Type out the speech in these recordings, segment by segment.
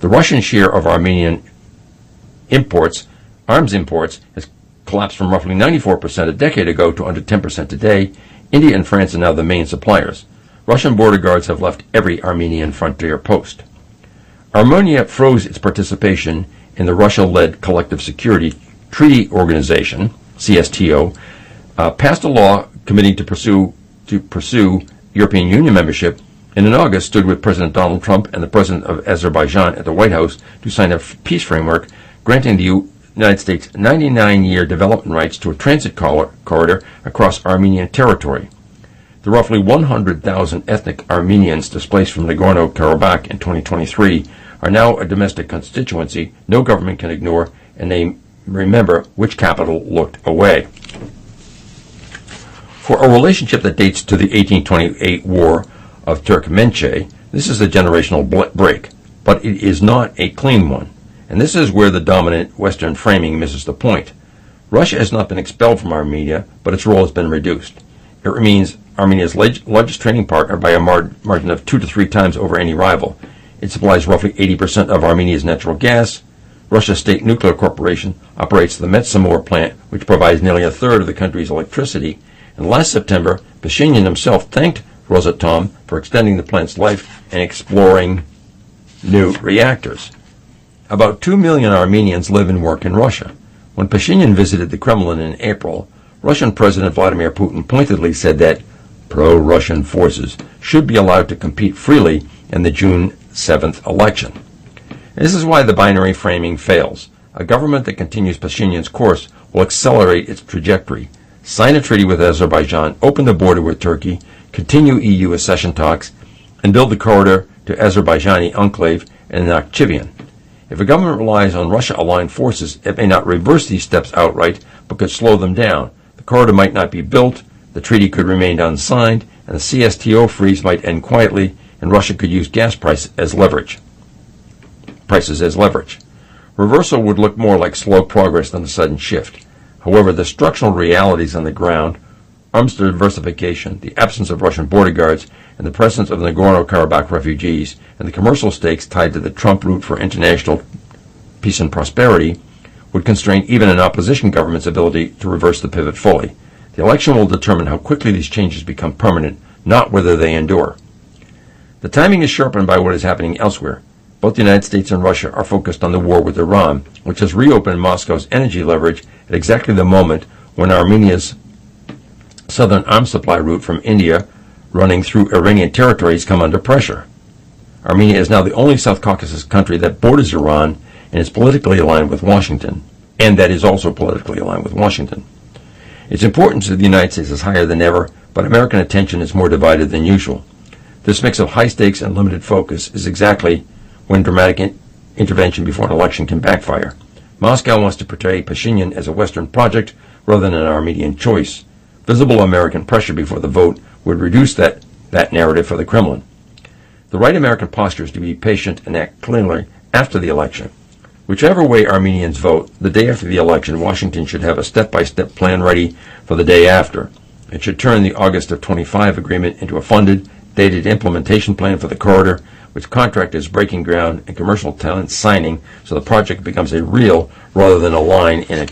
The Russian share of Armenian arms imports, has collapsed from roughly 94% a decade ago to under 10% today. India and France are now the main suppliers. Russian border guards have left every Armenian frontier post. Armenia froze its participation in the Russia-led Collective Security Treaty Organization, CSTO, passed a law committing to pursue European Union membership, and in August stood with President Donald Trump and the President of Azerbaijan at the White House to sign a peace framework granting the United States 99-year development rights to a transit corridor across Armenian territory. The roughly 100,000 ethnic Armenians displaced from Nagorno-Karabakh in 2023 are now a domestic constituency no government can ignore, and they remember which capital looked away. For a relationship that dates to the 1828 War of Turkmenche, this is a generational break, but it is not a clean one. And this is where the dominant Western framing misses the point. Russia has not been expelled from Armenia, but its role has been reduced. It remains Armenia's largest trading partner by a margin of 2 to 3 times over any rival. It supplies roughly 80% of Armenia's natural gas. Russia's state nuclear corporation operates the Metsamor plant, which provides nearly a third of the country's electricity. And last September, Pashinyan himself thanked Rosatom for extending the plant's life and exploring new reactors. About 2 million Armenians live and work in Russia. When Pashinyan visited the Kremlin in April, Russian President Vladimir Putin pointedly said that pro-Russian forces should be allowed to compete freely in the June 7th election. This is why the binary framing fails. A government that continues Pashinyan's course will accelerate its trajectory, sign a treaty with Azerbaijan, open the border with Turkey, continue EU accession talks, and build the corridor to Azerbaijani enclave in Nakhchivan. If a government relies on Russia-aligned forces, it may not reverse these steps outright, but could slow them down. The corridor might not be built, the treaty could remain unsigned, and the CSTO freeze might end quietly, and Russia could use gas prices as leverage. Reversal would look more like slow progress than a sudden shift. However, the structural realities on the ground, arms diversification, the absence of Russian border guards, and the presence of Nagorno-Karabakh refugees, and the commercial stakes tied to the Trump route for international peace and prosperity, would constrain even an opposition government's ability to reverse the pivot fully. The election will determine how quickly these changes become permanent, not whether they endure. The timing is sharpened by what is happening elsewhere. Both the United States and Russia are focused on the war with Iran, which has reopened Moscow's energy leverage at exactly the moment when Armenia's southern arms supply route from India running through Iranian territories come under pressure. Armenia is now the only South Caucasus country that borders Iran and is politically aligned with Washington, Its importance to the United States is higher than ever, but American attention is more divided than usual. This mix of high stakes and limited focus is exactly when dramatic intervention before an election can backfire. Moscow wants to portray Pashinyan as a Western project rather than an Armenian choice. Visible American pressure before the vote would reduce that narrative for the Kremlin. The right American posture is to be patient and act cleanly after the election. Whichever way Armenians vote, the day after the election, Washington should have a step-by-step plan ready for the day after. It should turn the August of 25 agreement into a funded, dated implementation plan for the corridor, which contractors breaking ground and commercial talent signing, so the project becomes real rather than a line in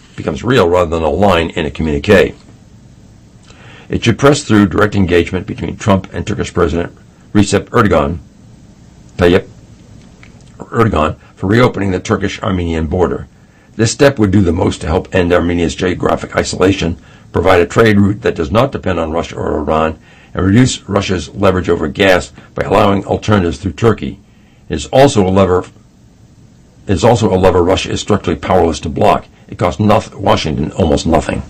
a communique. It should press through direct engagement between Trump and Turkish President Recep Tayyip Erdogan for reopening the Turkish-Armenian border. This step would do the most to help end Armenia's geographic isolation, provide a trade route that does not depend on Russia or Iran, and reduce Russia's leverage over gas by allowing alternatives through Turkey. It is also a lever Russia is structurally powerless to block. It costs Washington almost nothing.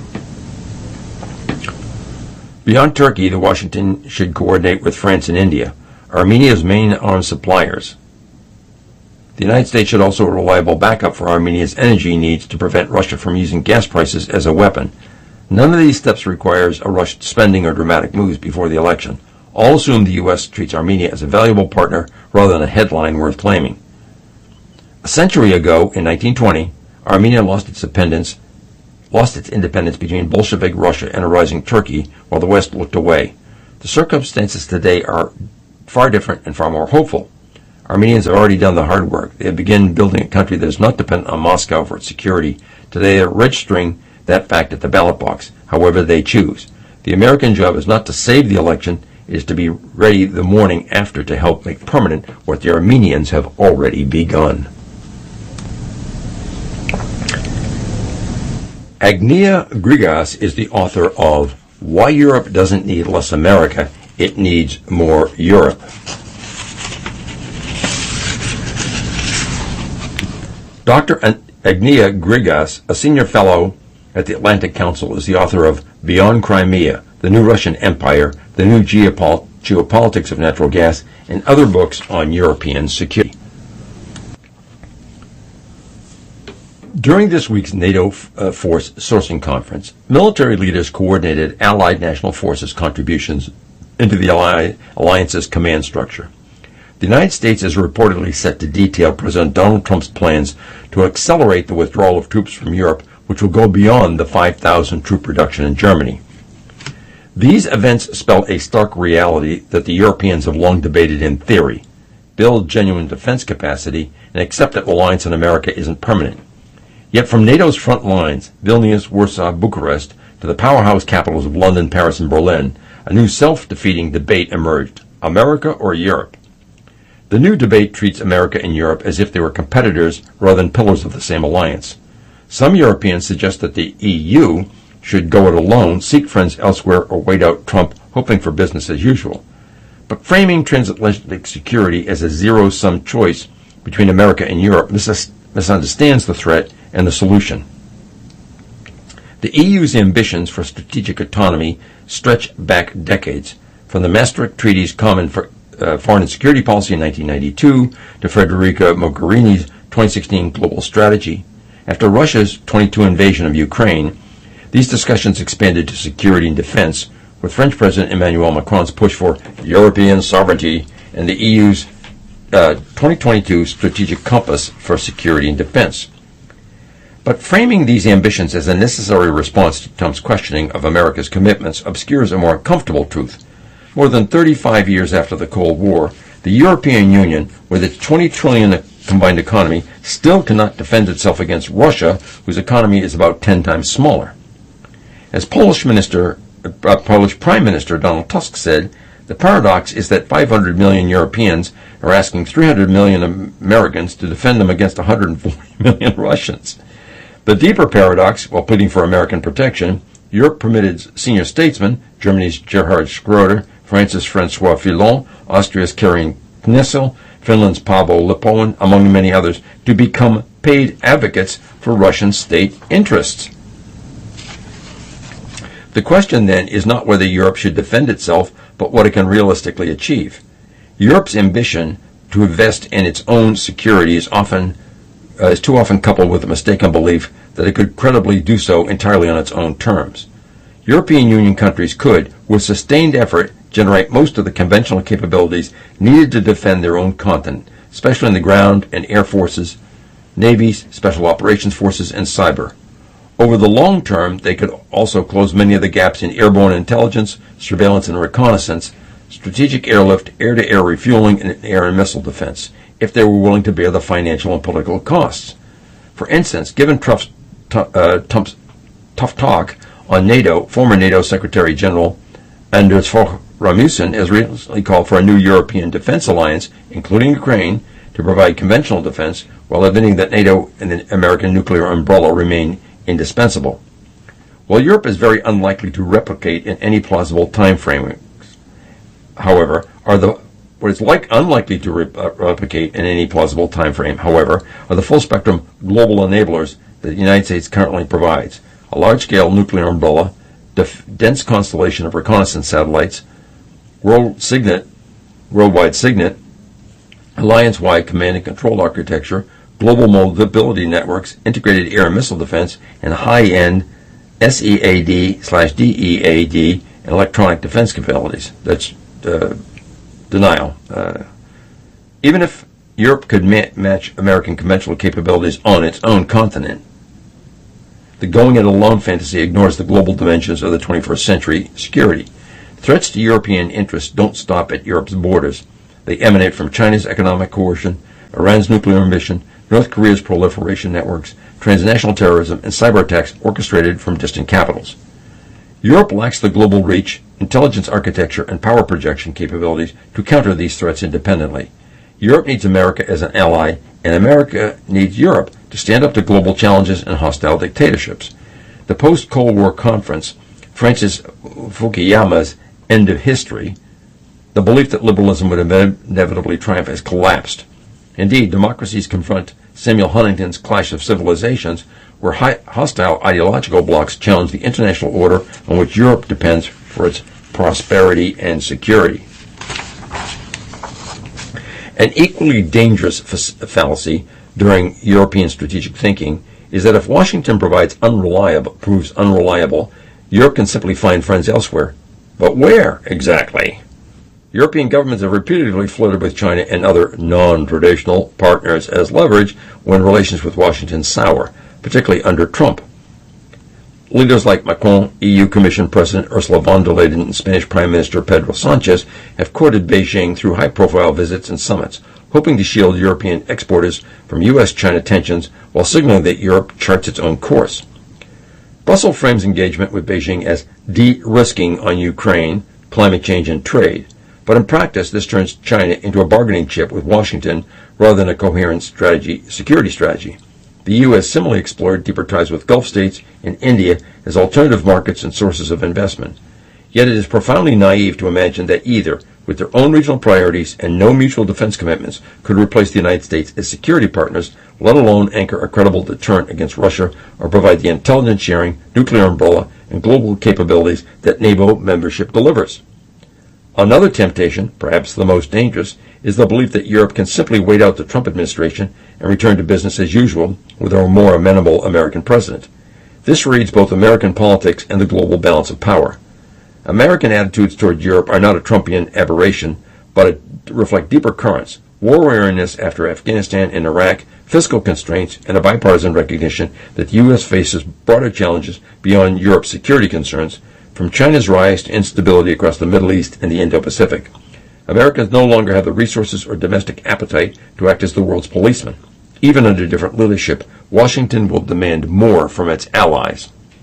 Beyond Turkey, Washington should coordinate with France and India, Armenia's main arms suppliers. The United States should also be a reliable backup for Armenia's energy needs to prevent Russia from using gas prices as a weapon. None of these steps requires a rushed spending or dramatic moves before the election. All assume the U.S. treats Armenia as a valuable partner rather than a headline worth claiming. A century ago, in 1920, Armenia lost its independence between Bolshevik Russia and a rising Turkey, while the West looked away. The circumstances today are far different and far more hopeful. Armenians have already done the hard work. They have begun building a country that is not dependent on Moscow for its security. Today they are registering that fact at the ballot box, however they choose. The American job is not to save the election, it is to be ready the morning after to help make permanent what the Armenians have already begun. Agnia Grigas is the author of Why Europe Doesn't Need Less America, It Needs More Europe. Dr. Agnia Grigas, a senior fellow at the Atlantic Council, is the author of Beyond Crimea, The New Russian Empire, The New Geopolitics of Natural Gas, and other books on European security. During this week's NATO Force Sourcing Conference, military leaders coordinated Allied National Forces contributions into the alliance's command structure. The United States is reportedly set to detail President Donald Trump's plans to accelerate the withdrawal of troops from Europe, which will go beyond the 5,000 troop reduction in Germany. These events spell a stark reality that the Europeans have long debated in theory: build genuine defense capacity and accept that reliance on America isn't permanent. Yet from NATO's front lines, Vilnius, Warsaw, Bucharest, to the powerhouse capitals of London, Paris, and Berlin, a new self-defeating debate emerged: America or Europe? The new debate treats America and Europe as if they were competitors rather than pillars of the same alliance. Some Europeans suggest that the EU should go it alone, seek friends elsewhere, or wait out Trump, hoping for business as usual. But framing transatlantic security as a zero-sum choice between America and Europe misunderstands the threat and the solution. The EU's ambitions for strategic autonomy stretch back decades, from the Maastricht Treaty's common foreign and security policy in 1992 to Federica Mogherini's 2016 global strategy. After Russia's 22 invasion of Ukraine, these discussions expanded to security and defense, with French President Emmanuel Macron's push for European sovereignty and the EU's 2022 strategic compass for security and defense. But framing these ambitions as a necessary response to Trump's questioning of America's commitments obscures a more comfortable truth. More than 35 years after the Cold War, the European Union, with its $20 trillion combined economy, still cannot defend itself against Russia, whose economy is about 10 times smaller. As Polish Prime Minister Donald Tusk said, the paradox is that 500 million Europeans are asking 300 million Americans to defend them against 140 million Russians. The deeper paradox, while pleading for American protection, Europe permitted senior statesmen, Germany's Gerhard Schröder, France's François Fillon, Austria's Karin Knissel, Finland's Paavo Lipponen, among many others, to become paid advocates for Russian state interests. The question then is not whether Europe should defend itself, but what it can realistically achieve. Europe's ambition to invest in its own security is too often coupled with a mistaken belief that it could credibly do so entirely on its own terms. European Union countries could, with sustained effort, generate most of the conventional capabilities needed to defend their own continent, especially in the ground and air forces, navies, special operations forces, and cyber. Over the long term, they could also close many of the gaps in airborne intelligence, surveillance and reconnaissance, strategic airlift, air-to-air refueling, and air and missile defense, if they were willing to bear the financial and political costs. For instance, given Trump's tough talk on NATO, former NATO Secretary General Anders Fogh Rasmussen has recently called for a new European defense alliance, including Ukraine, to provide conventional defense, while admitting that NATO and the American nuclear umbrella remain indispensable. While Europe is very unlikely to replicate in any plausible time frame, however, unlikely to replicate in any plausible time frame, however, are the full spectrum global enablers that the United States currently provides: a large-scale nuclear umbrella, dense constellation of reconnaissance satellites, worldwide SIGINT, alliance-wide command and control architecture, global mobility networks, integrated air and missile defense, and high-end SEAD/DEAD and electronic defense capabilities. That's denial. Even if Europe could match American conventional capabilities on its own continent, the going-it-alone fantasy ignores the global dimensions of the 21st century security. Threats to European interests don't stop at Europe's borders. They emanate from China's economic coercion, Iran's nuclear ambition, North Korea's proliferation networks, transnational terrorism, and cyber attacks orchestrated from distant capitals. Europe lacks the global reach, intelligence architecture, and power projection capabilities to counter these threats independently. Europe needs America as an ally, and America needs Europe to stand up to global challenges and hostile dictatorships. The post-Cold War conference, Francis Fukuyama's End of History, the belief that liberalism would inevitably triumph, has collapsed. Indeed, democracies confront Samuel Huntington's Clash of Civilizations, where hostile ideological blocs challenge the international order on which Europe depends for its prosperity and security. An equally dangerous fallacy during European strategic thinking is that if Washington proves unreliable, Europe can simply find friends elsewhere. But where exactly? European governments have repeatedly flirted with China and other non-traditional partners as leverage when relations with Washington sour, particularly under Trump. Leaders like Macron, EU Commission President Ursula von der Leyen, and Spanish Prime Minister Pedro Sanchez have courted Beijing through high-profile visits and summits, hoping to shield European exporters from U.S.-China tensions while signaling that Europe charts its own course. Brussels frames engagement with Beijing as de-risking on Ukraine, climate change, and trade. But in practice, this turns China into a bargaining chip with Washington rather than a coherent security strategy. The EU has similarly explored deeper ties with Gulf states and India as alternative markets and sources of investment. Yet it is profoundly naive to imagine that either, with their own regional priorities and no mutual defense commitments, could replace the United States as security partners, let alone anchor a credible deterrent against Russia or provide the intelligence sharing, nuclear umbrella, and global capabilities that NATO membership delivers. Another temptation, perhaps the most dangerous, is the belief that Europe can simply wait out the Trump administration and return to business as usual with a more amenable American president. This reads both American politics and the global balance of power. American attitudes toward Europe are not a Trumpian aberration, but reflect deeper currents, war weariness after Afghanistan and Iraq, fiscal constraints, and a bipartisan recognition that the U.S. faces broader challenges beyond Europe's security concerns, from China's rise to instability across the Middle East and the Indo-Pacific. Americans no longer have the resources or domestic appetite to act as the world's policeman. Even under different leadership, Washington will demand more from its allies.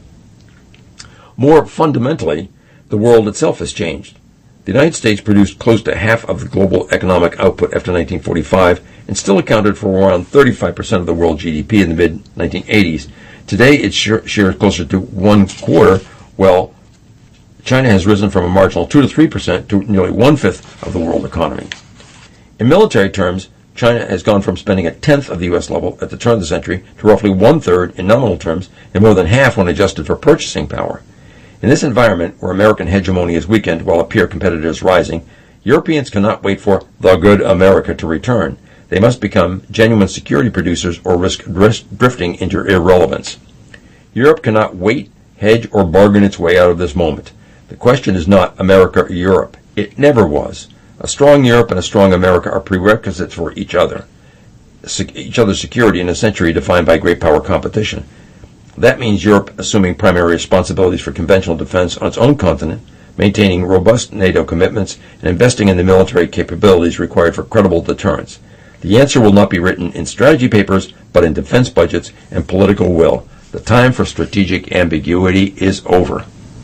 More fundamentally, the world itself has changed. The United States produced close to half of the global economic output after 1945 and still accounted for around 35% of the world GDP in the mid-1980s. Today, its share is closer to 1/4, while China has risen from a marginal 2 to 3% to nearly 1/5 of the world economy. In military terms, China has gone from spending 1/10 of the U.S. level at the turn of the century to roughly 1/3 in nominal terms and more than half when adjusted for purchasing power. In this environment, where American hegemony is weakened while a peer competitor is rising, Europeans cannot wait for the good America to return. They must become genuine security producers or risk drifting into irrelevance. Europe cannot wait, hedge, or bargain its way out of this moment. The question is not America or Europe. It never was. A strong Europe and a strong America are prerequisites for each other's security in a century defined by great power competition. That means Europe assuming primary responsibilities for conventional defense on its own continent, maintaining robust NATO commitments, and investing in the military capabilities required for credible deterrence. The answer will not be written in strategy papers, but in defense budgets and political will. The time for strategic ambiguity is over.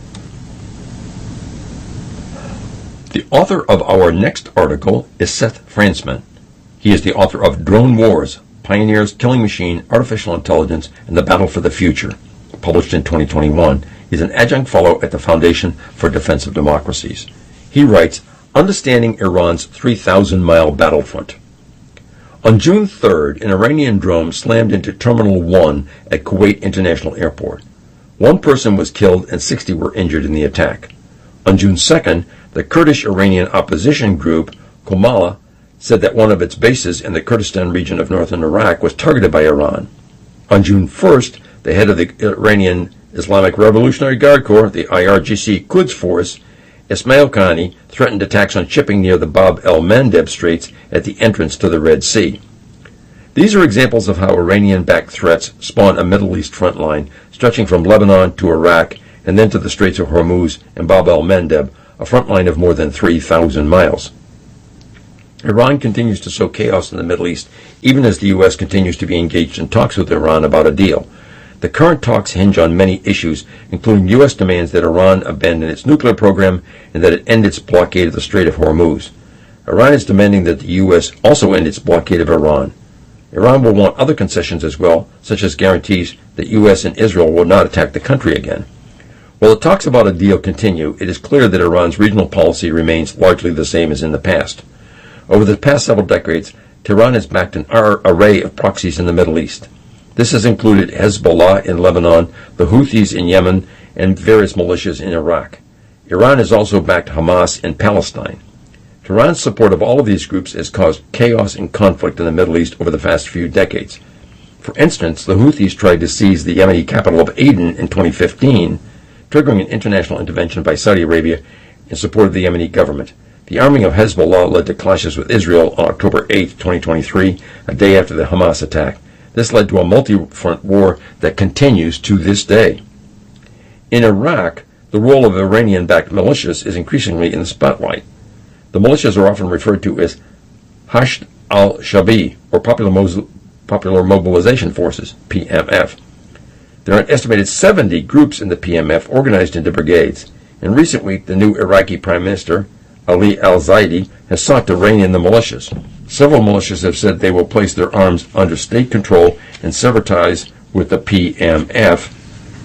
The author of our next article is Seth Fransman. He is the author of Drone Wars, Pioneers, Killing Machine, Artificial Intelligence, and the Battle for the Future, published in 2021. He's an adjunct fellow at the Foundation for Defense of Democracies. He writes, Understanding Iran's 3,000-mile battlefront. On June 3rd, an Iranian drone slammed into Terminal 1 at Kuwait International Airport. 1 person was killed and 60 were injured in the attack. On June 2nd, the Kurdish Iranian opposition group, Komala, said that one of its bases in the Kurdistan region of northern Iraq was targeted by Iran. On June 1st, the head of the Iranian Islamic Revolutionary Guard Corps, the IRGC Quds Force, Ismail Khani, threatened attacks on shipping near the Bab el-Mandeb Straits at the entrance to the Red Sea. These are examples of how Iranian-backed threats spawn a Middle East front line, stretching from Lebanon to Iraq and then to the Straits of Hormuz and Bab el-Mandeb, a front line of more than 3,000 miles. Iran continues to sow chaos in the Middle East, even as the U.S. continues to be engaged in talks with Iran about a deal. The current talks hinge on many issues, including U.S. demands that Iran abandon its nuclear program and that it end its blockade of the Strait of Hormuz. Iran is demanding that the U.S. also end its blockade of Iran. Iran will want other concessions as well, such as guarantees that U.S. and Israel will not attack the country again. While the talks about a deal continue, it is clear that Iran's regional policy remains largely the same as in the past. Over the past several decades, Tehran has backed an array of proxies in the Middle East. This has included Hezbollah in Lebanon, the Houthis in Yemen, and various militias in Iraq. Iran has also backed Hamas in Palestine. Tehran's support of all of these groups has caused chaos and conflict in the Middle East over the past few decades. For instance, the Houthis tried to seize the Yemeni capital of Aden in 2015, triggering an international intervention by Saudi Arabia in support of the Yemeni government. The arming of Hezbollah led to clashes with Israel on October 8, 2023, a day after the Hamas attack. This led to a multi-front war that continues to this day. In Iraq, the role of Iranian-backed militias is increasingly in the spotlight. The militias are often referred to as Hashd al-Shabi, or Popular Mobilization Forces, PMF. There are an estimated 70 groups in the PMF organized into brigades. In recent weeks, the new Iraqi Prime Minister, Ali al-Zaidi, has sought to rein in the militias. Several militias have said they will place their arms under state control and sever ties with the PMF.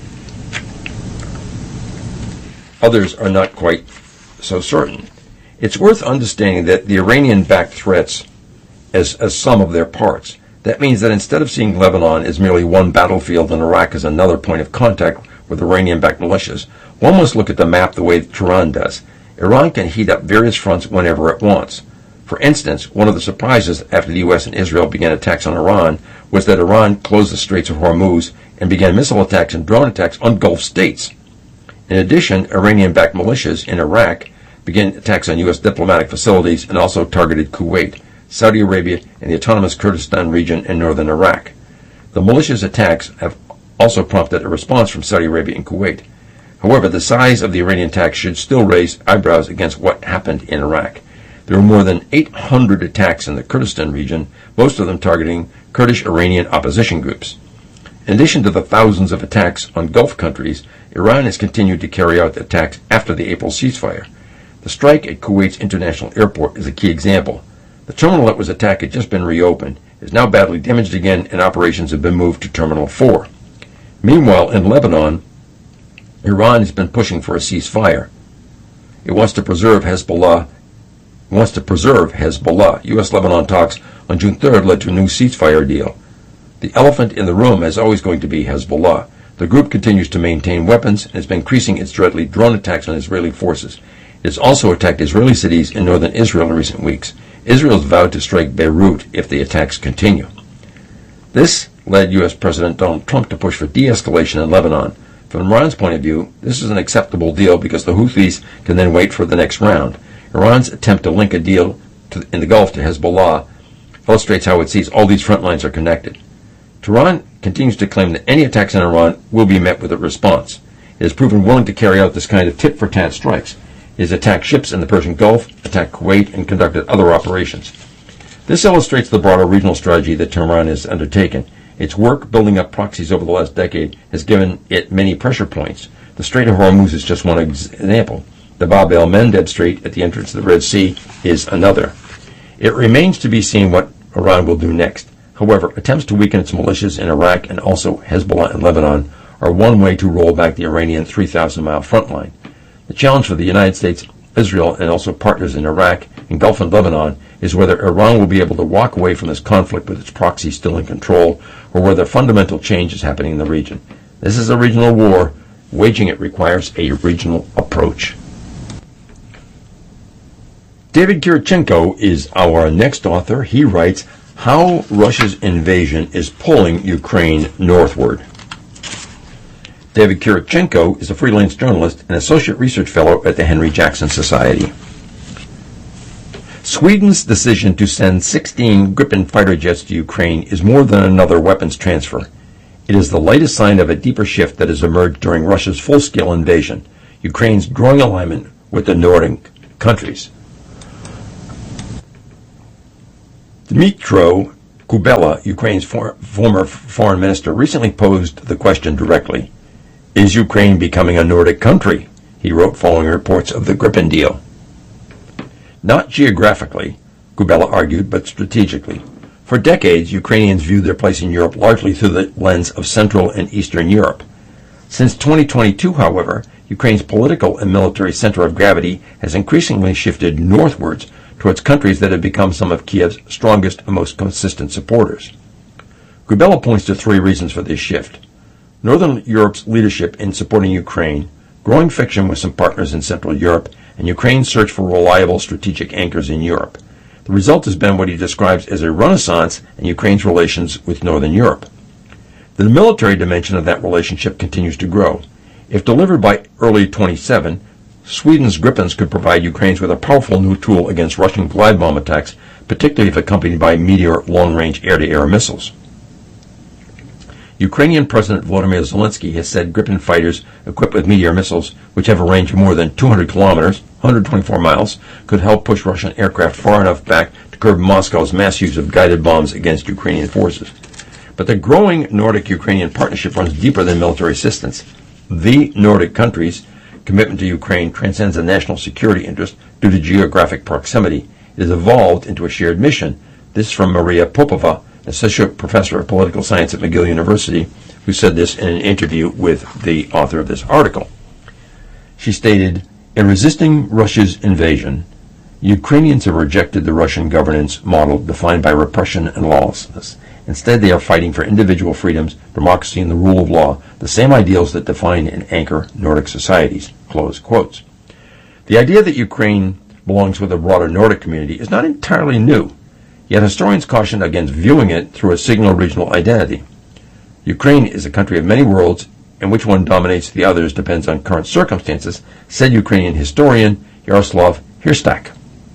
Others are not quite so certain. It's worth understanding that the Iranian-backed threats as sum of their parts. That means that instead of seeing Lebanon as merely one battlefield and Iraq as another point of contact with Iranian-backed militias, one must look at the map the way Tehran does. Iran can heat up various fronts whenever it wants. For instance, one of the surprises after the U.S. and Israel began attacks on Iran was that Iran closed the Straits of Hormuz and began missile attacks and drone attacks on Gulf states. In addition, Iranian-backed militias in Iraq began attacks on U.S. diplomatic facilities and also targeted Kuwait, Saudi Arabia, and the autonomous Kurdistan region in northern Iraq. The militias' attacks have also prompted a response from Saudi Arabia and Kuwait. However, the size of the Iranian attacks should still raise eyebrows against what happened in Iraq. There were more than 800 attacks in the Kurdistan region, most of them targeting Kurdish Iranian opposition groups. In addition to the thousands of attacks on Gulf countries, Iran has continued to carry out attacks after the April ceasefire. The strike at Kuwait's international airport is a key example. The terminal that was attacked had just been reopened, is now badly damaged again, and operations have been moved to Terminal 4. Meanwhile, in Lebanon, Iran has been pushing for a ceasefire. It wants to preserve Hezbollah. U.S.-Lebanon talks on June 3rd led to a new ceasefire deal. The elephant in the room is always going to be Hezbollah. The group continues to maintain weapons and has been increasing its deadly drone attacks on Israeli forces. It has also attacked Israeli cities in northern Israel in recent weeks. Israel has vowed to strike Beirut if the attacks continue. This led U.S. President Donald Trump to push for de-escalation in Lebanon. From Iran's point of view, this is an acceptable deal because the Houthis can then wait for the next round. Iran's attempt to link a deal in the Gulf to Hezbollah illustrates how it sees all these front lines are connected. Tehran continues to claim that any attacks on Iran will be met with a response. It has proven willing to carry out this kind of tit-for-tat strikes. It has attacked ships in the Persian Gulf, attacked Kuwait, and conducted other operations. This illustrates the broader regional strategy that Tehran has undertaken. Its work building up proxies over the last decade has given it many pressure points. The Strait of Hormuz is just one example. The Bab el-Mandeb Strait at the entrance to the Red Sea is another. It remains to be seen what Iran will do next. However, attempts to weaken its militias in Iraq and also Hezbollah in Lebanon are one way to roll back the Iranian 3,000-mile front line. The challenge for the United States, Israel, and also partners in Iraq and Gulf and Lebanon is whether Iran will be able to walk away from this conflict with its proxy still in control, or whether fundamental change is happening in the region. This is a regional war. Waging it requires a regional approach. David Kirichenko is our next author. He writes, How Russia's Invasion is Pulling Ukraine Northward. David Kirichenko is a freelance journalist and associate research fellow at the Henry Jackson Society. Sweden's decision to send 16 Gripen fighter jets to Ukraine is more than another weapons transfer. It is the latest sign of a deeper shift that has emerged during Russia's full-scale invasion, Ukraine's growing alignment with the Nordic countries. Dmytro Kuleba, Ukraine's former foreign minister, recently posed the question directly. Is Ukraine becoming a Nordic country? He wrote following reports of the Gripen deal. Not geographically, Kuleba argued, but strategically. For decades, Ukrainians viewed their place in Europe largely through the lens of Central and Eastern Europe. Since 2022, however, Ukraine's political and military center of gravity has increasingly shifted northwards towards countries that have become some of Kiev's strongest and most consistent supporters. Kuleba points to three reasons for this shift. Northern Europe's leadership in supporting Ukraine, growing friction with some partners in Central Europe, and Ukraine's search for reliable strategic anchors in Europe. The result has been what he describes as a renaissance in Ukraine's relations with Northern Europe. The military dimension of that relationship continues to grow. If delivered by early 27, Sweden's Gripens could provide Ukrainians with a powerful new tool against Russian glide bomb attacks, particularly if accompanied by Meteor long-range air-to-air missiles. Ukrainian President Volodymyr Zelensky has said Gripen fighters equipped with Meteor missiles, which have a range of more than 200 kilometers, 124 miles, could help push Russian aircraft far enough back to curb Moscow's mass use of guided bombs against Ukrainian forces. But the growing Nordic-Ukrainian partnership runs deeper than military assistance. The Nordic countries' commitment to Ukraine transcends a national security interest due to geographic proximity. It has evolved into a shared mission. This is from Maria Popova, Associate Professor of Political Science at McGill University, who said this in an interview with the author of this article. She stated, in resisting Russia's invasion, Ukrainians have rejected the Russian governance model defined by repression and lawlessness. Instead, they are fighting for individual freedoms, democracy, and the rule of law, the same ideals that define and anchor Nordic societies. Close quotes. The idea that Ukraine belongs with a broader Nordic community is not entirely new, yet historians caution against viewing it through a single regional identity. Ukraine is a country of many worlds, and which one dominates the others depends on current circumstances, said Ukrainian historian Yaroslav Hirstak.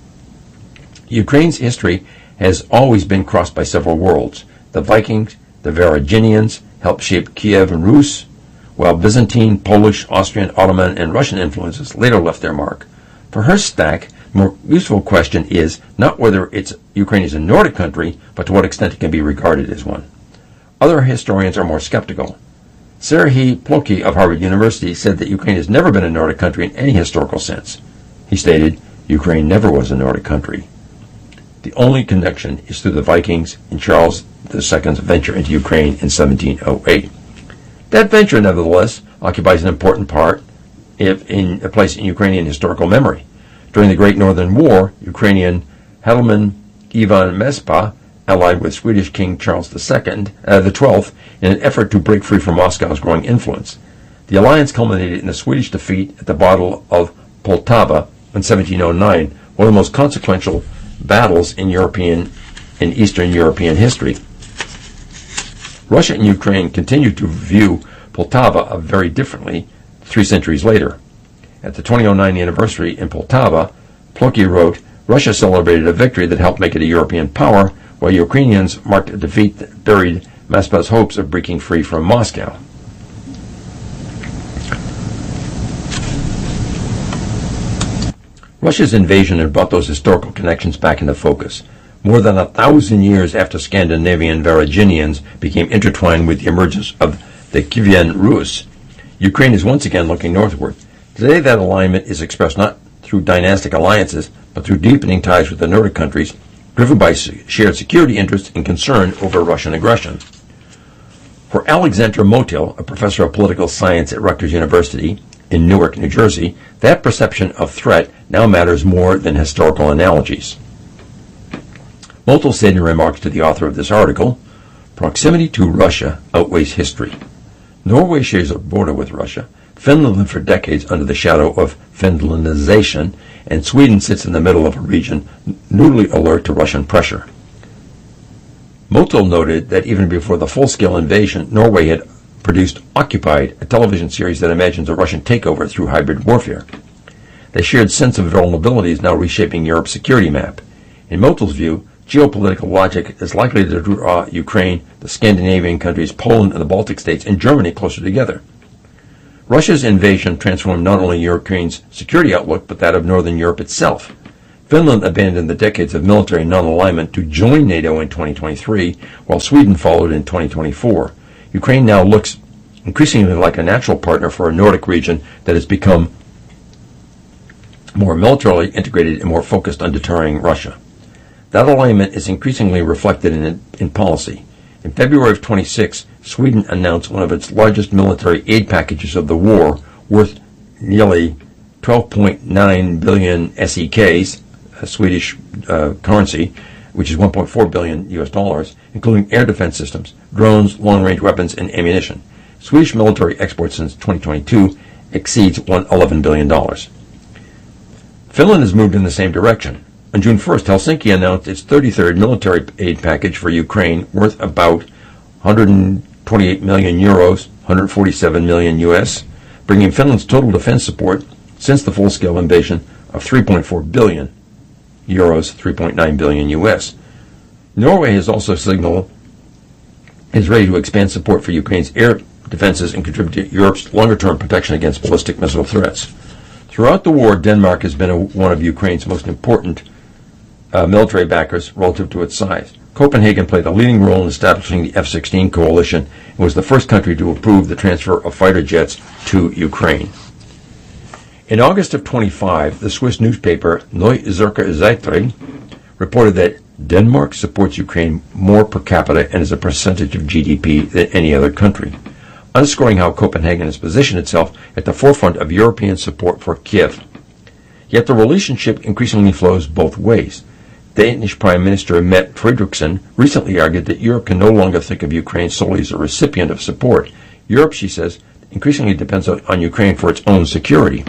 Ukraine's history has always been crossed by several worlds. The Vikings, the Varangians helped shape Kiev and Rus, while Byzantine, Polish, Austrian, Ottoman, and Russian influences later left their mark. For Hirstak, the more useful question is not whether Ukraine is a Nordic country, but to what extent it can be regarded as one. Other historians are more skeptical. Serhiy Plokhy of Harvard University said that Ukraine has never been a Nordic country in any historical sense. He stated, Ukraine never was a Nordic country. The only connection is through the Vikings and Charles II's venture into Ukraine in 1708. That venture, nevertheless, occupies an important part in a place in Ukrainian historical memory. During the Great Northern War, Ukrainian Hetman Ivan Mespa allied with Swedish King Charles the XII in an effort to break free from Moscow's growing influence. The alliance culminated in the Swedish defeat at the Battle of Poltava in 1709, one of the most consequential battles in Eastern European history. Russia and Ukraine continued to view Poltava very differently 3 centuries later. At the 2009 anniversary in Poltava, Plokhy wrote, Russia celebrated a victory that helped make it a European power, while Ukrainians marked a defeat that buried Mespa's hopes of breaking free from Moscow. Russia's invasion had brought those historical connections back into focus. More than 1,000 years after Scandinavian Varangians became intertwined with the emergence of the Kievan Rus, Ukraine is once again looking northward. Today that alignment is expressed not through dynastic alliances, but through deepening ties with the Nordic countries, driven by shared security interests and concern over Russian aggression. For Alexandra Motil, a professor of political science at Rutgers University in Newark, New Jersey, that perception of threat now matters more than historical analogies. Motil said in remarks to the author of this article, proximity to Russia outweighs history. Norway shares a border with Russia. Finland lived for decades under the shadow of Finlandization, and Sweden sits in the middle of a region newly alert to Russian pressure. Motil noted that even before the full-scale invasion, Norway had produced Occupied, a television series that imagines a Russian takeover through hybrid warfare. The shared sense of vulnerability is now reshaping Europe's security map. In Motil's view, geopolitical logic is likely to draw Ukraine, the Scandinavian countries, Poland, and the Baltic states, and Germany closer together. Russia's invasion transformed not only Ukraine's security outlook, but that of Northern Europe itself. Finland abandoned the decades of military non-alignment to join NATO in 2023, while Sweden followed in 2024. Ukraine now looks increasingly like a natural partner for a Nordic region that has become more militarily integrated and more focused on deterring Russia. That alignment is increasingly reflected in policy. In February of 26, Sweden announced one of its largest military aid packages of the war, worth nearly 12.9 billion SEKs, Swedish currency, which is 1.4 billion US dollars, including air defense systems, drones, long-range weapons, and ammunition. Swedish military exports since 2022 exceeds $11 billion. Finland has moved in the same direction. On June 1st, Helsinki announced its 33rd military aid package for Ukraine, worth about 128 million euros, 147 million US, bringing Finland's total defense support since the full-scale invasion of 3.4 billion euros, 3.9 billion US. Norway has also signaled it is ready to expand support for Ukraine's air defenses and contribute to Europe's longer-term protection against ballistic missile threats. Throughout the war, Denmark has been one of Ukraine's most important military backers relative to its size. Copenhagen played a leading role in establishing the F-16 coalition and was the first country to approve the transfer of fighter jets to Ukraine. In August of 25, the Swiss newspaper Neue Zürcher Zeitung reported that Denmark supports Ukraine more per capita and as a percentage of GDP than any other country, underscoring how Copenhagen has positioned itself at the forefront of European support for Kiev. Yet the relationship increasingly flows both ways. Danish Prime Minister Mette Frederiksen recently argued that Europe can no longer think of Ukraine solely as a recipient of support. Europe, she says, increasingly depends on Ukraine for its own security.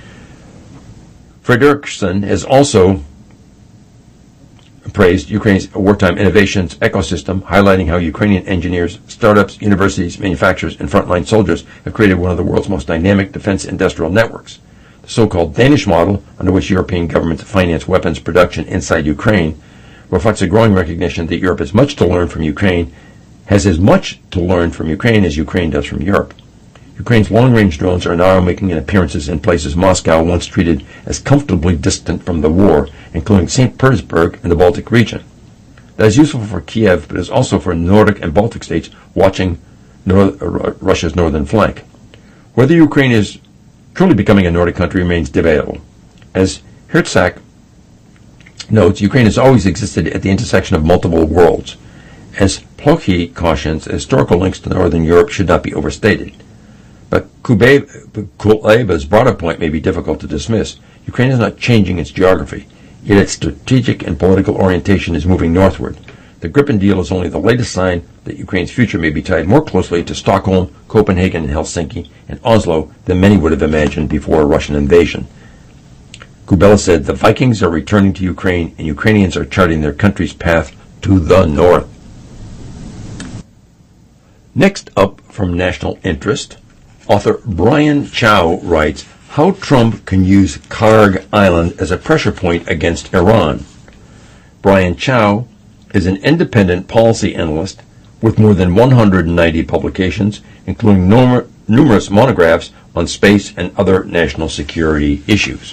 Frederiksen has also praised Ukraine's wartime innovations ecosystem, highlighting how Ukrainian engineers, startups, universities, manufacturers, and frontline soldiers have created one of the world's most dynamic defense industrial networks. The so-called Danish model, under which European governments finance weapons production inside Ukraine, reflects a growing recognition that Europe has much to learn from Ukraine, has as much to learn from Ukraine as Ukraine does from Europe. Ukraine's long-range drones are now making appearances in places Moscow once treated as comfortably distant from the war, including St. Petersburg and the Baltic region. That is useful for Kiev, but is also for Nordic and Baltic states watching Russia's northern flank. Whether Ukraine is truly becoming a Nordic country remains debatable. As Herzog notes, Ukraine has always existed at the intersection of multiple worlds. As Plochy cautions, historical links to Northern Europe should not be overstated. But Kuleba's broader point may be difficult to dismiss. Ukraine is not changing its geography, yet its strategic and political orientation is moving northward. The Gripen deal is only the latest sign that Ukraine's future may be tied more closely to Stockholm, Copenhagen, and Helsinki, and Oslo than many would have imagined before a Russian invasion. Kubela said, "The Vikings are returning to Ukraine, and Ukrainians are charting their country's path to the north." Next up, from National Interest, author Brian Chow writes, "How Trump Can Use Karg Island as a Pressure Point Against Iran." Brian Chow is an independent policy analyst with more than 190 publications, including numerous monographs on space and other national security issues.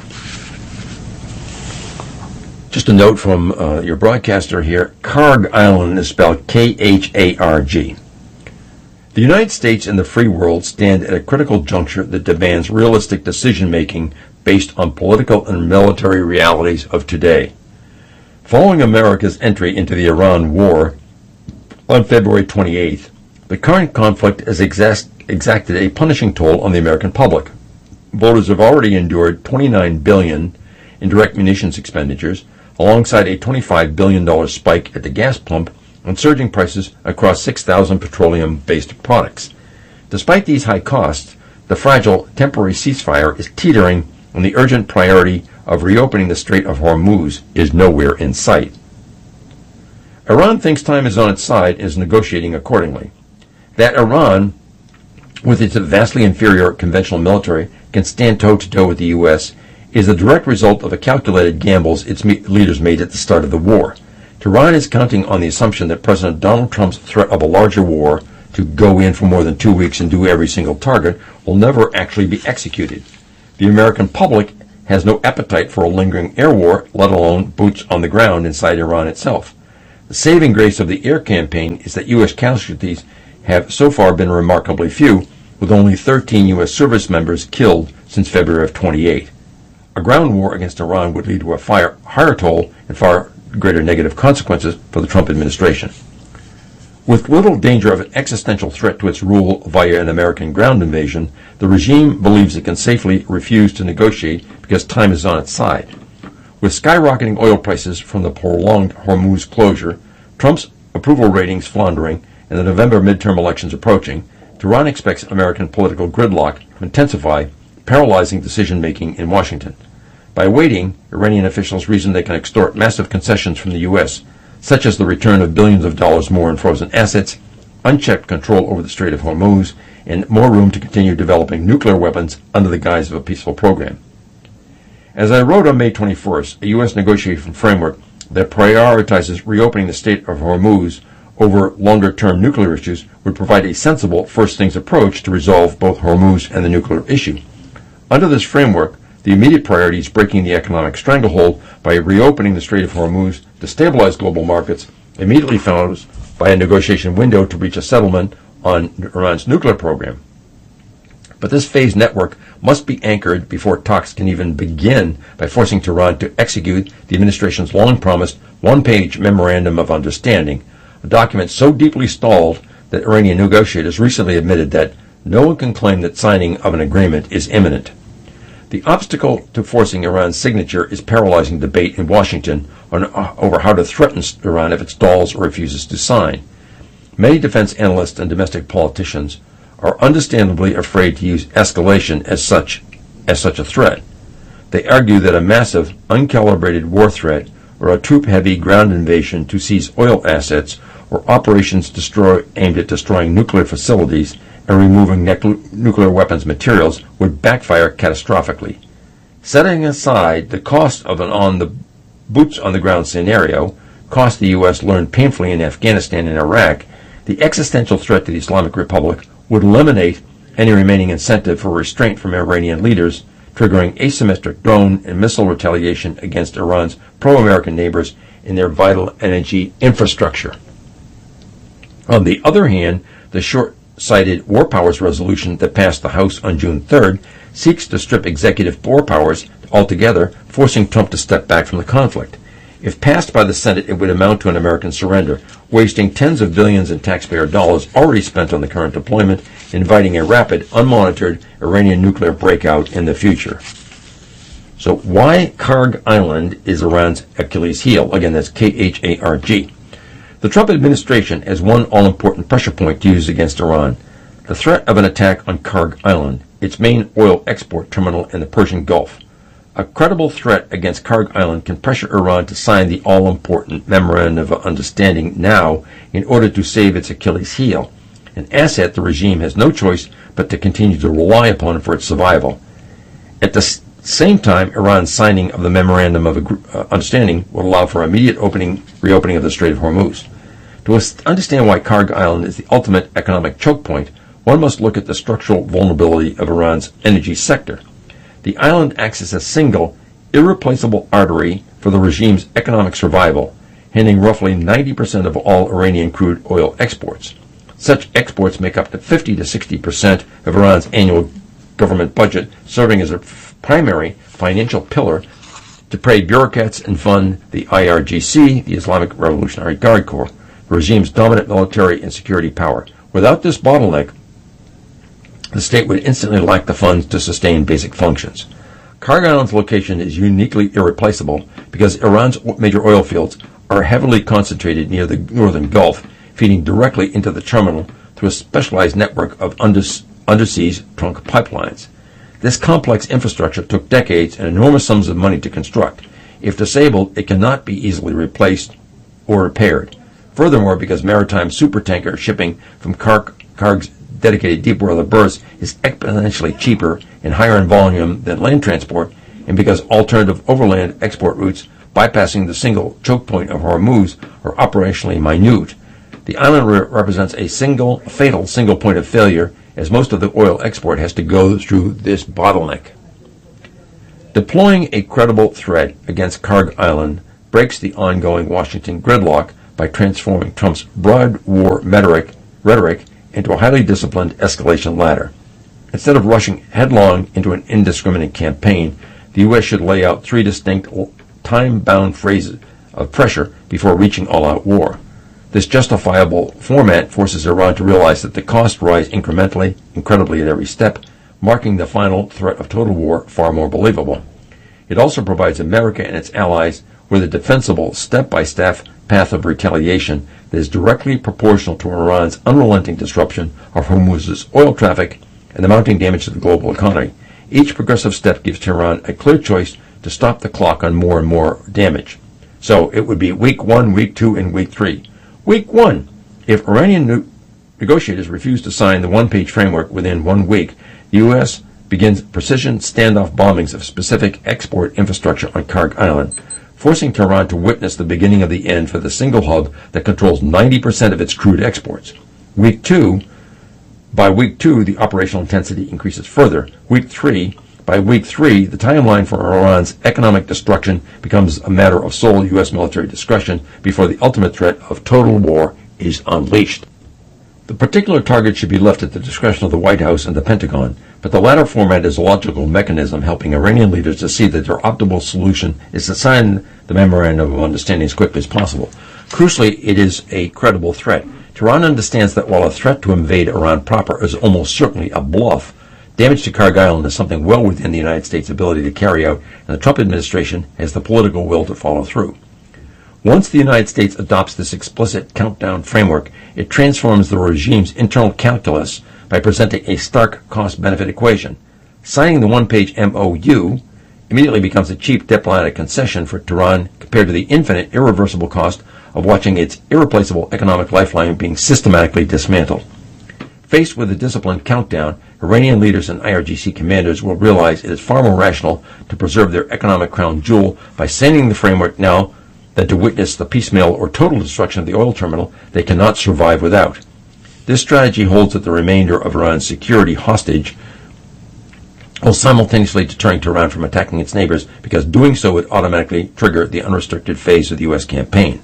Just a note from your broadcaster here, Karg Island is spelled Kharg. The United States and the free world stand at a critical juncture that demands realistic decision-making based on political and military realities of today. Following America's entry into the Iran war on February 28th, the current conflict has exacted a punishing toll on the American public. Voters have already endured $29 billion in direct munitions expenditures, alongside a $25 billion spike at the gas pump and surging prices across 6,000 petroleum-based products. Despite these high costs, the fragile temporary ceasefire is teetering, and the urgent priority of reopening the Strait of Hormuz is nowhere in sight. Iran thinks time is on its side and is negotiating accordingly. That Iran, with its vastly inferior conventional military, can stand toe-to-toe with the U.S. is the direct result of the calculated gambles its leaders made at the start of the war. Tehran is counting on the assumption that President Donald Trump's threat of a larger war to go in for more than 2 weeks and do every single target will never actually be executed. The American public has no appetite for a lingering air war, let alone boots on the ground inside Iran itself. The saving grace of the air campaign is that U.S. casualties have so far been remarkably few, with only 13 U.S. service members killed since February of 28. A ground war against Iran would lead to a higher toll and far greater negative consequences for the Trump administration. With little danger of an existential threat to its rule via an American ground invasion, the regime believes it can safely refuse to negotiate because time is on its side. With skyrocketing oil prices from the prolonged Hormuz closure, Trump's approval ratings floundering, and the November midterm elections approaching, Tehran expects American political gridlock to intensify, paralyzing decision-making in Washington. By waiting, Iranian officials reason they can extort massive concessions from the U.S., such as the return of billions of dollars more in frozen assets, unchecked control over the Strait of Hormuz, and more room to continue developing nuclear weapons under the guise of a peaceful program. As I wrote on May 21st, a U.S. negotiation framework that prioritizes reopening the Strait of Hormuz over longer-term nuclear issues would provide a sensible first-things approach to resolve both Hormuz and the nuclear issue. Under this framework, the immediate priority is breaking the economic stranglehold by reopening the Strait of Hormuz to stabilize global markets, immediately followed by a negotiation window to reach a settlement on Iran's nuclear program. But this phased network must be anchored before talks can even begin by forcing Tehran to execute the administration's long-promised one-page Memorandum of Understanding, a document so deeply stalled that Iranian negotiators recently admitted that no one can claim that signing of an agreement is imminent. The obstacle to forcing Iran's signature is paralyzing debate in Washington over how to threaten Iran if it stalls or refuses to sign. Many defense analysts and domestic politicians are understandably afraid to use escalation as such a threat. They argue that a massive, uncalibrated war threat or a troop-heavy ground invasion to seize oil assets or operations aimed at destroying nuclear facilities and removing nuclear weapons materials would backfire catastrophically. Setting aside the cost of an boots-on-the-ground scenario, cost the U.S. learned painfully in Afghanistan and Iraq, the existential threat to the Islamic Republic would eliminate any remaining incentive for restraint from Iranian leaders, triggering asymmetric drone and missile retaliation against Iran's pro-American neighbors in their vital energy infrastructure. On the other hand, the short-sighted War Powers resolution that passed the House on June 3rd seeks to strip executive war powers altogether, forcing Trump to step back from the conflict. If passed by the Senate, it would amount to an American surrender, wasting tens of billions in taxpayer dollars already spent on the current deployment, inviting a rapid, unmonitored Iranian nuclear breakout in the future. So why Karg Island is Iran's Achilles heel? Again, that's Kharg. The Trump administration has one all-important pressure point to use against Iran: the threat of an attack on Karg Island, its main oil export terminal in the Persian Gulf. A credible threat against Karg Island can pressure Iran to sign the all-important Memorandum of Understanding now in order to save its Achilles heel, an asset the regime has no choice but to continue to rely upon for its survival. At the same time, Iran's signing of the Memorandum of Understanding would allow for immediate reopening of the Strait of Hormuz. To understand why Karg Island is the ultimate economic choke point, one must look at the structural vulnerability of Iran's energy sector. The island acts as a single, irreplaceable artery for the regime's economic survival, handling roughly 90% of all Iranian crude oil exports. Such exports make up to 50 to 60% of Iran's annual government budget, serving as a primary financial pillar to pay bureaucrats and fund the IRGC, the Islamic Revolutionary Guard Corps, the regime's dominant military and security power. Without this bottleneck, the state would instantly lack the funds to sustain basic functions. Karg Island's location is uniquely irreplaceable because Iran's major oil fields are heavily concentrated near the northern Gulf, feeding directly into the terminal through a specialized network of underseas trunk pipelines. This complex infrastructure took decades and enormous sums of money to construct. If disabled, it cannot be easily replaced or repaired. Furthermore, because maritime supertanker shipping from Karg's dedicated deepwater berths is exponentially cheaper and higher in volume than land transport, and because alternative overland export routes bypassing the single choke point of Hormuz are operationally minute, the island represents a fatal single point of failure, as most of the oil export has to go through this bottleneck. Deploying a credible threat against Kharg Island breaks the ongoing Washington gridlock by transforming Trump's broad war rhetoric into a highly disciplined escalation ladder. Instead of rushing headlong into an indiscriminate campaign, the U.S. should lay out 3 distinct time-bound phases of pressure before reaching all-out war. This justifiable format forces Iran to realize that the costs rise incrementally, incredibly at every step, marking the final threat of total war far more believable. It also provides America and its allies with a defensible, step-by-step path of retaliation that is directly proportional to Iran's unrelenting disruption of Hormuz's oil traffic and the mounting damage to the global economy. Each progressive step gives Tehran a clear choice to stop the clock on more and more damage. So it would be week 1, week 2, and week 3. Week 1, if Iranian negotiators refuse to sign the one-page framework within 1 week, the U.S. begins precision standoff bombings of specific export infrastructure on Kharg Island, forcing Tehran to witness the beginning of the end for the single hub that controls 90% of its crude exports. By week 2, the operational intensity increases further. By week 3, the timeline for Iran's economic destruction becomes a matter of sole U.S. military discretion before the ultimate threat of total war is unleashed. The particular target should be left at the discretion of the White House and the Pentagon, but the latter format is a logical mechanism helping Iranian leaders to see that their optimal solution is to sign the Memorandum of Understanding as quickly as possible. Crucially, it is a credible threat. Tehran understands that while a threat to invade Iran proper is almost certainly a bluff, damage to Kharg Island is something well within the United States' ability to carry out, and the Trump administration has the political will to follow through. Once the United States adopts this explicit countdown framework, it transforms the regime's internal calculus by presenting a stark cost-benefit equation. Signing the one-page MOU immediately becomes a cheap diplomatic concession for Tehran compared to the infinite, irreversible cost of watching its irreplaceable economic lifeline being systematically dismantled. Faced with a disciplined countdown, Iranian leaders and IRGC commanders will realize it is far more rational to preserve their economic crown jewel by signing the framework now than to witness the piecemeal or total destruction of the oil terminal they cannot survive without. This strategy holds that the remainder of Iran's security hostage, while simultaneously deterring Tehran from attacking its neighbors, because doing so would automatically trigger the unrestricted phase of the U.S. campaign.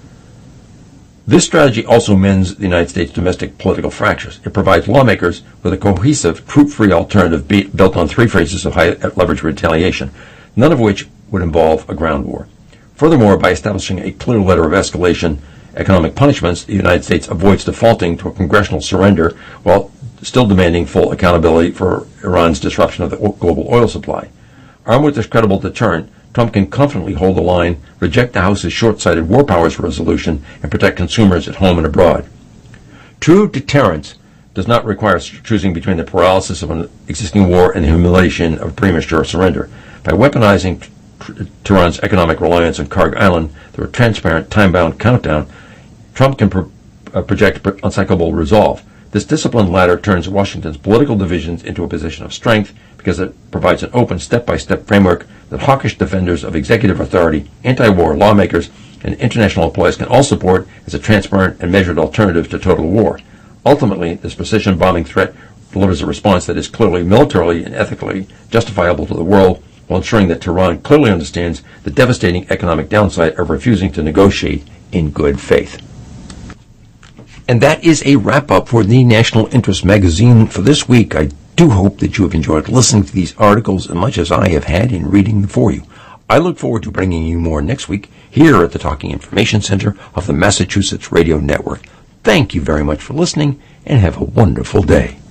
This strategy also mends the United States' domestic political fractures. It provides lawmakers with a cohesive, troop-free alternative built on 3 phases of high-leverage retaliation, none of which would involve a ground war. Furthermore, by establishing a clear letter of escalation economic punishments, the United States avoids defaulting to a congressional surrender while still demanding full accountability for Iran's disruption of the global oil supply. Armed with this credible deterrent, Trump can confidently hold the line, reject the House's short-sighted war powers resolution, and protect consumers at home and abroad. True deterrence does not require choosing between the paralysis of an existing war and the humiliation of premature surrender. By weaponizing Tehran's economic reliance on Kharg Island through a transparent, time-bound countdown, Trump can project uncyclable resolve. This disciplined ladder turns Washington's political divisions into a position of strength because it provides an open, step-by-step framework that hawkish defenders of executive authority, anti-war lawmakers, and international employees can all support as a transparent and measured alternative to total war. Ultimately, this precision bombing threat delivers a response that is clearly militarily and ethically justifiable to the world, while ensuring that Tehran clearly understands the devastating economic downside of refusing to negotiate in good faith. And that is a wrap-up for the National Interest magazine for this week. I do hope that you have enjoyed listening to these articles as much as I have had in reading them for you. I look forward to bringing you more next week here at the Talking Information Center of the Massachusetts Radio Network. Thank you very much for listening, and have a wonderful day.